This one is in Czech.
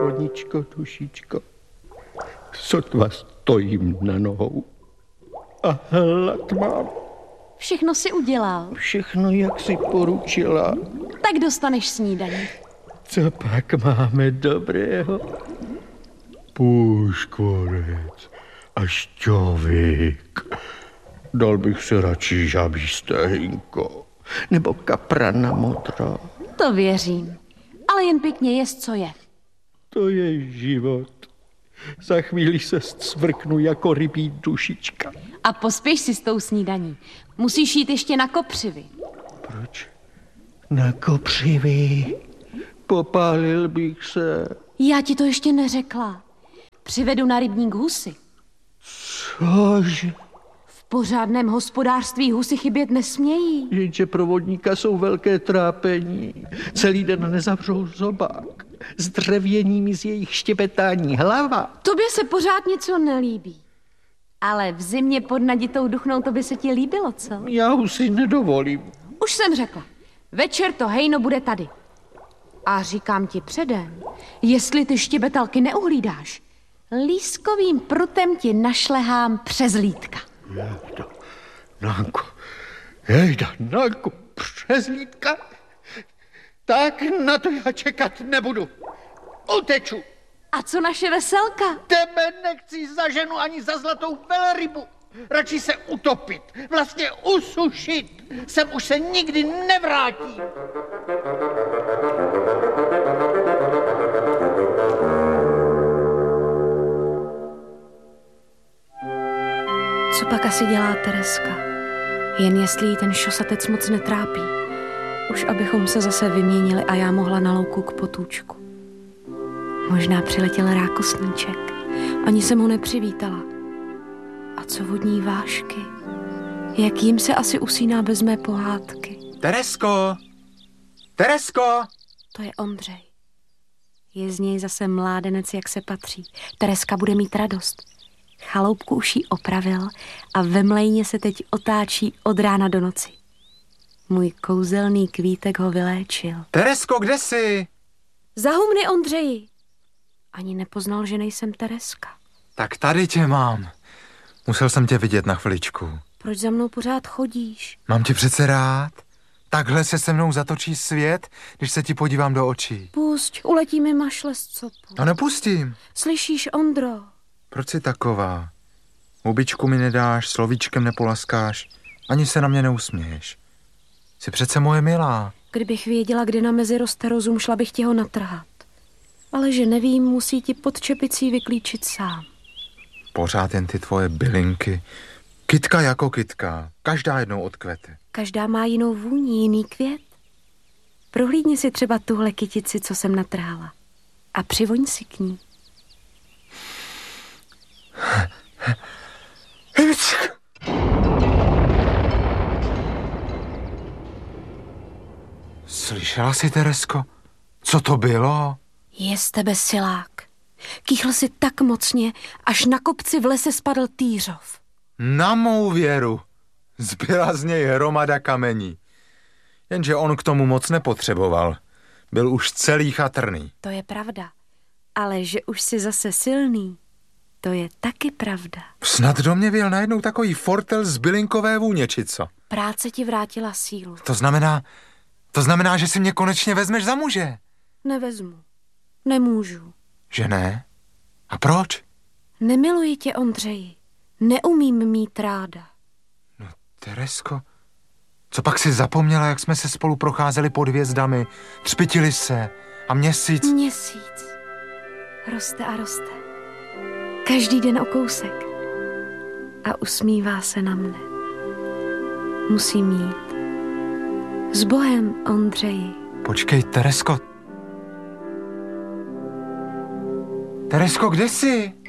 Voničko, dušičko, sotva stojím na nohou a hlad mám. Všechno si udělal. Všechno, jak si poručila. Tak dostaneš snídaní. Co pak máme dobrého? Půškvorec a šťovík. Dal bych se radši žabí stehínko nebo kaprana modrá. To věřím. Ale jen pěkně jest, co je. To je život. Za chvíli se scvrknu jako rybí dušička. A pospěš si s tou snídaní. Musíš jít ještě na kopřivy. Proč? Na kopřivy? Popálil bych se. Já ti to ještě neřekla. Přivedu na rybník husy. Cože? V pořádném hospodářství husy chybět nesmějí. Jenže pro vodníka jsou velké trápení. Celý den nezavřou zobák. Zdrvění mi z jejich štěpetání hlava. Tobě se pořád něco nelíbí. Ale v zimě pod naditou duchnou to by se ti líbilo, co? Já husy nedovolím. Už jsem řekla. Večer to hejno bude tady. A říkám ti předem, jestli ty štěbetalky neuhlídáš, lískovým prutem ti našlehám přes lítka. Nanko, přes lítka? Tak na to já čekat nebudu. Uteču. A co naše veselka? Tebe nechci za ženu ani za zlatou velrybu. Radši se utopit, vlastně usušit. Sem už se nikdy nevrátí. Co pak asi dělá Tereska? Jen jestli jí ten šosatec moc netrápí. Už abychom se zase vyměnili a já mohla na louku k potůčku. Možná přiletěl rákosníček. Ani jsem ho nepřivítala. A co vodní vášky? Jak jim se asi usíná bez mé pohádky? Teresko! Teresko! To je Ondřej. Je z něj zase mládenec, jak se patří. Tereska bude mít radost. Chaloupku už jí opravil a ve mlejně se teď otáčí od rána do noci. Můj kouzelný kvítek ho vyléčil. Teresko, kde jsi? Zahumny, Ondřeji. Ani nepoznal, že nejsem Tereska. Tak tady tě mám. Musel jsem tě vidět na chviličku. Proč za mnou pořád chodíš? Mám tě přece rád. Takhle se mnou zatočí svět, když se ti podívám do očí. Pusť, uletí mi mašle z copu. No nepustím. Slyšíš, Ondro? Proč jsi taková? Hubičku mi nedáš, slovíčkem nepolaskáš, ani se na mě neusměješ. Jsi přece moje milá. Kdybych věděla, kde na mezi roste rozum, šla bych ti ho natrhat. Ale že nevím, musí ti pod čepicí vyklíčit sám. Pořád jen ty tvoje bylinky. Kytka jako kytka, každá jednou odkvete. Každá má jinou vůni, jiný květ. Prohlídni si třeba tuhle kytici, co jsem natrhala. A přivoň si k ní. Slyšela jsi, Teresko? Co to bylo? Je z tebe silák. Kýchl si tak mocně, až na kopci v lese spadl týřov. Na mou věru. Zbyla z něj hromada kamení. Jenže on k tomu moc nepotřeboval. Byl už celý chatrný. To je pravda. Ale že už jsi zase silný, to je taky pravda. Snad do mě vyjel najednou takový fortel z bylinkové vůně, či co? Práce ti vrátila sílu. To znamená, že si mě konečně vezmeš za muže. Nevezmu. Nemůžu. Že ne? A proč? Nemiluji tě, Ondřeji. Neumím mít ráda. No, Teresko, co pak si zapomněla, jak jsme se spolu procházeli pod hvězdami, třpitili se a měsíc... Měsíc. Roste a roste. Každý den o kousek. A usmívá se na mne. Musím jít. S Bohem, Ondřeji. Počkej, Teresko. Teresko, kde jsi?